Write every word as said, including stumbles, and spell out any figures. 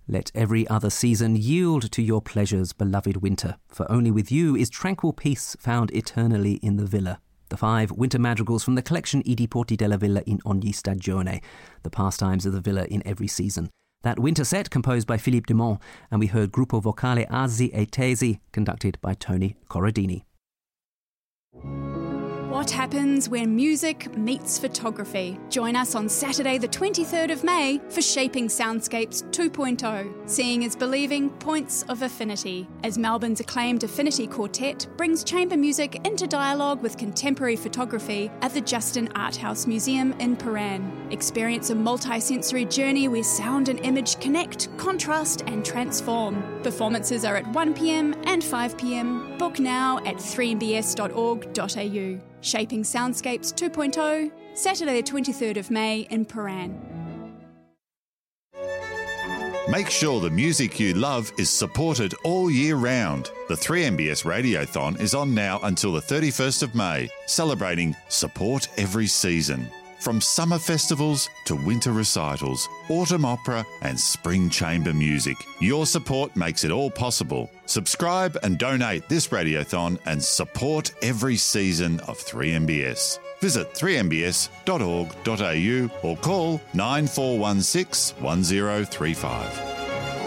Let every other season yield to your pleasures, beloved winter, for only with you is tranquil peace found eternally in the villa. The five winter madrigals from the collection I Diporti della Villa in ogni stagione, the pastimes of the villa in every season. That winter set composed by Philippe Dumont, and we heard Gruppo Vocale Asi e Tesi, conducted by Tony Corradini. What happens when music meets photography? Join us on Saturday the twenty-third of May for Shaping Soundscapes two point oh, Seeing is Believing Points of Affinity, as Melbourne's acclaimed Affinity Quartet brings chamber music into dialogue with contemporary photography at the Justin Art House Museum in Paran. Experience a multi-sensory journey where sound and image connect, contrast and transform. Performances are at one p.m. and five p.m. Book now at three m b s dot org dot a u. Shaping Soundscapes two point oh, Saturday the twenty-third of May in Paran. Make sure the music you love is supported all year round. The three M B S Radiothon is on now until the thirty-first of May, celebrating Support Every Season. From summer festivals to winter recitals, autumn opera and spring chamber music, your support makes it all possible. Subscribe and donate this radiothon and support every season of three M B S. Visit three m b s dot org dot a u or call nine four one six one zero three five.